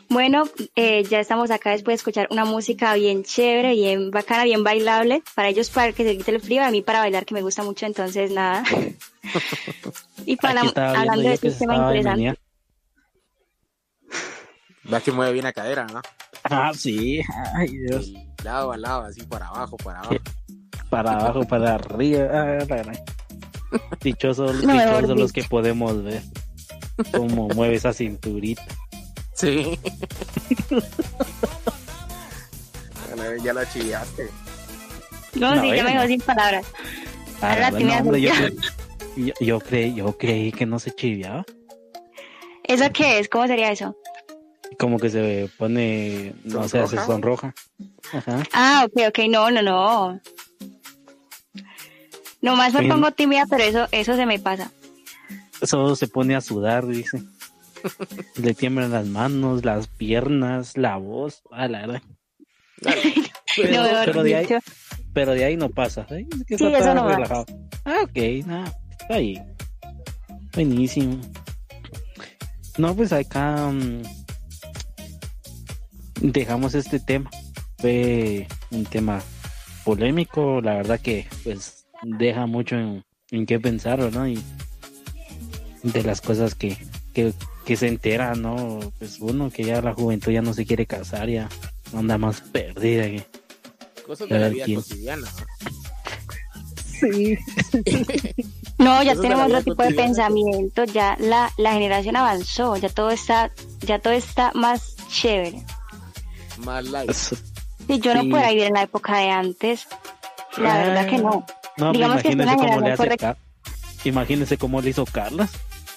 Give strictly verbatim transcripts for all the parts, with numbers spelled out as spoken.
Bueno, eh, ya estamos acá después de escuchar una música bien chévere, bien bacana, bien bailable. Para ellos para que se quite el frío, a mí para bailar que me gusta mucho, entonces nada. Y para Aquí estaba viendo hablando de yo este que se tema estaba de interesante. menear. Va que mueve bien la cadera, ¿no? Ah, sí. Ay, Dios. De lado a lado, así para abajo, para abajo. Para abajo, para arriba. Ah, la gran. Dichosos, No, mejor dichosos los dicho. que podemos ver cómo mueve esa cinturita. Sí. Bueno, ya la chillaste. No, No, sí, ya eh, me no. quedo sin palabras. Ah, Ahora no, sí me no, hombre, yo, asusté. yo, yo, creí, yo creí que no se chiviaba. ¿Eso qué es? ¿Cómo sería eso? Como que se pone, no sé, se ¿Sonroja? sonroja. Ajá. Ah, ok, ok, no, no, no. Nomás me Oye, pongo tímida, pero eso, eso se me pasa. Eso se pone a sudar, dice. Le tiemblan las manos, las piernas, la voz. Ah, la verdad. Pero, No, mejor pero de ahí, dicho. pero de ahí no pasa. ¿Eh? Es que Sí, está eso tan no va. relajado. Ah, ok, nada, está ahí. Buenísimo. No, pues acá um, dejamos este tema. Fue un tema polémico, la verdad que pues deja mucho en, en qué pensar, ¿no? Y de las cosas que, que, que se entera, ¿no? Pues uno que ya la juventud ya no se quiere casar, ya anda más perdida que... Cosas A de la ver, vida ¿quién? cotidiana. Sí. No, ya Eso de la tenemos vida otro tipo de cotidiana. pensamiento, ya la, la generación avanzó, ya todo está, ya todo está más chévere. Más light. Si yo no Sí. pudiera vivir en la época de antes, la Ah, verdad que no. No, Digamos que es imagínese una cómo le generación hace correcta. Ca- imagínese cómo le hizo Carlos.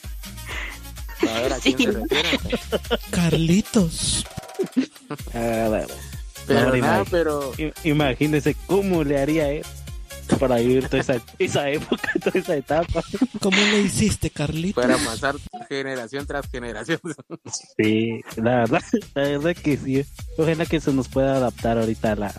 A ver, ¿a quién Sí. se refiere? Carlitos. Ah, bueno. Pero No, nada, imag- pero... i- imagínese cómo le haría él para vivir toda esa, esa época, toda esa etapa. ¿Cómo le hiciste, Carlitos? Para pasar generación tras generación. Sí, la verdad, la verdad que sí. Ojalá que se nos pueda adaptar ahorita a la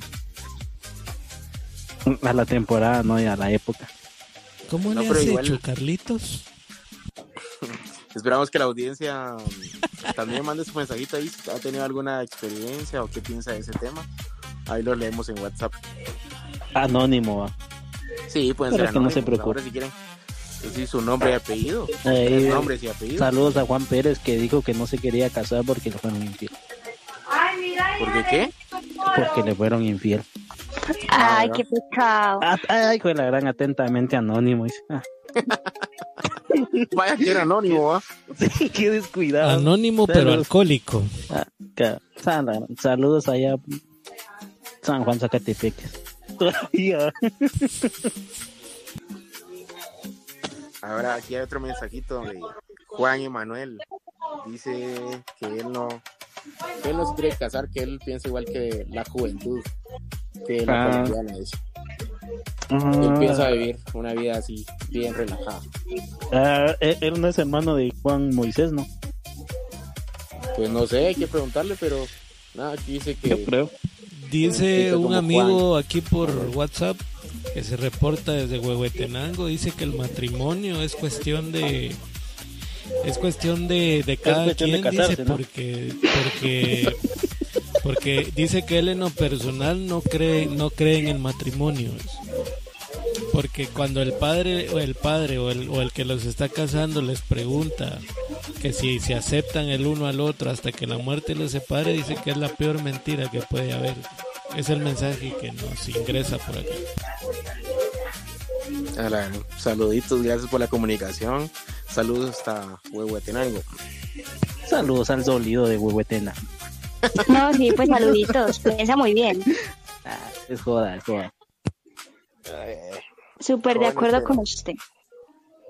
a la temporada, ¿no? Y a la época. ¿Cómo No, le pero has igual- hecho, Carlitos? Esperamos que la audiencia um, también mande su mensajito ahí si ha tenido alguna experiencia o qué piensa de ese tema. Ahí lo leemos en WhatsApp. Anónimo, va. Sí, pueden Pero ser que no anónimos. se preocupe. Ahora si quieren decir su nombre y apellido. Eh, Tres nombres y apellidos. Saludos a Juan Pérez que dijo que no se quería casar porque le fueron infiel. ¿Por qué qué? Porque le fueron infiel. Ay, Ah, qué pecado. Ah, ay, hijo de la gran, atentamente anónimo. Dice. Ah, Vaya que era anónimo, ¿ah? sí, qué descuidado. Anónimo pero Saludos. alcohólico. Ah, que- sal- saludos allá San Juan Zacatepeque. Todavía. Ahora aquí hay otro mensajito de Juan Emanuel. Dice que él no, que él no se quiere casar, que él piensa igual que la juventud, que la Ah. colombiana es. Él piensa vivir una vida así, bien relajada. Ah, él él no es hermano de Juan Moisés, ¿no? Pues no sé, hay que preguntarle, pero nada, aquí dice Yo que creo. Dice Eso un como amigo aquí por WhatsApp que se reporta desde Huehuetenango, dice que el matrimonio es cuestión de es cuestión de, de cada cuestión de quien, casarse, dice, ¿no? porque porque porque dice que él en lo personal no cree no cree en el matrimonio. Porque cuando el padre o el padre o el, o el que los está casando les pregunta que si se aceptan el uno al otro hasta que la muerte los separe, dice que es la peor mentira que puede haber. Es el mensaje que nos ingresa por aquí. Hola, saluditos, gracias por la comunicación. Saludos hasta Huehuetenango. Saludos al dolido de Huehuetena. No, sí, pues saluditos. Piensa muy bien. Ah, es joda, es joda. Súper de Jóvenes, acuerdo pero- con usted.